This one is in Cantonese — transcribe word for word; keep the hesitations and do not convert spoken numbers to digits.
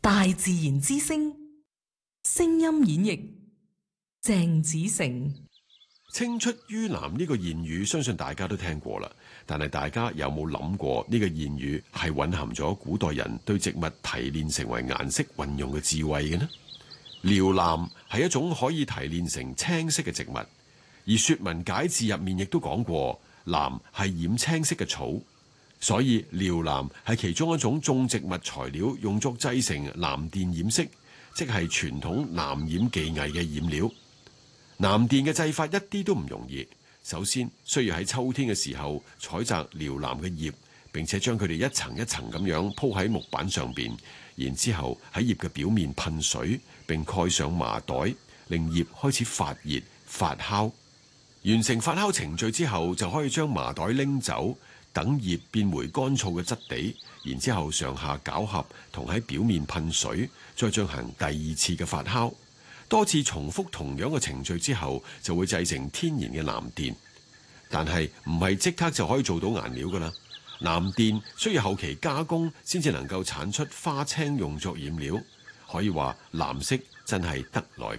大自然之聲，聲音演繹鄭子誠。 青出於藍呢個諺語，相信大家都聽過啦。但係大家有冇諗過呢個諺語係蘊含咗古代人對植物提煉成為顏色運用嘅智慧嘅呢？遼藍係一種可以提煉成青色嘅植物，而《說文解字》入面亦都講過，藍係染青色嘅草，所以遼藍係其中一種種植物材料，用作製成藍靛染色，即係傳統藍染技藝嘅染料。藍靛嘅製法一啲都唔容易，首先需要喺秋天嘅時候採摘遼藍嘅葉，並且將佢哋一層一層咁樣鋪喺木板上邊，然之後喺葉嘅表面噴水，並蓋上麻袋，令葉開始發熱發酵。完成發酵程序之後，就可以將麻袋拎走，等葉變回乾燥嘅質地，然之後上下攪合，同喺表面噴水，再進行第二次嘅發酵。多次重複同樣嘅程序之後，就會製成天然嘅藍靛。但係唔係即刻就可以做到顏料㗎啦。藍靛需要後期加工先至能夠產出花青用作染料。可以話藍色真係得來